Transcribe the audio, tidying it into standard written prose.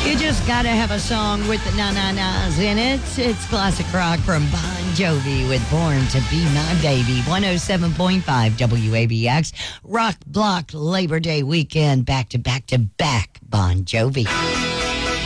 You just gotta have a song with the na-na-nas in it. It's classic rock from Bon Jovi with Born to Be My Baby. 107.5 WABX. Rock Block Labor Day weekend. Back to back to back Bon Jovi.